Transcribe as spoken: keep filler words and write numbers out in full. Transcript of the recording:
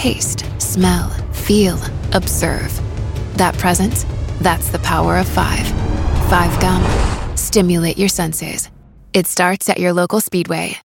taste, smell, feel, observe. That presence, that's the power of five. Five Gum. Stimulate your senses. It starts at your local Speedway.